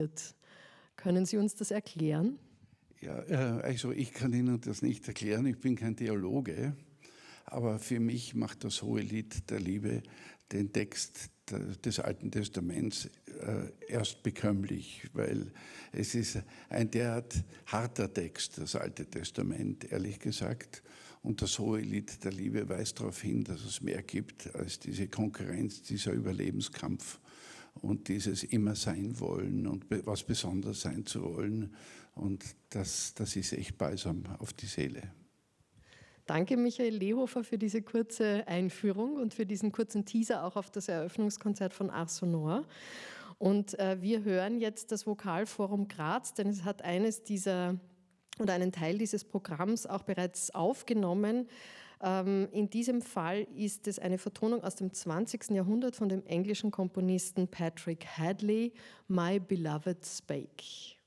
Können Sie uns das erklären? Ja, also ich kann Ihnen das nicht erklären, ich bin kein Theologe, aber für mich macht das Hohelied der Liebe den Text des Alten Testaments erst bekömmlich, weil es ist ein derart harter Text, das Alte Testament, ehrlich gesagt. Und das Hohelied der Liebe weist darauf hin, dass es mehr gibt als diese Konkurrenz, dieser Überlebenskampf und dieses immer sein wollen und was Besonderes sein zu wollen. Und das ist echt balsam auf die Seele. Danke, Michael Lehofer, für diese kurze Einführung und für diesen kurzen Teaser auch auf das Eröffnungskonzert von Ars Sonor. Und wir hören jetzt das Vokalforum Graz, denn es hat einen Teil dieses Programms auch bereits aufgenommen. In diesem Fall ist es eine Vertonung aus dem 20. Jahrhundert von dem englischen Komponisten Patrick Hadley, My Beloved Spake.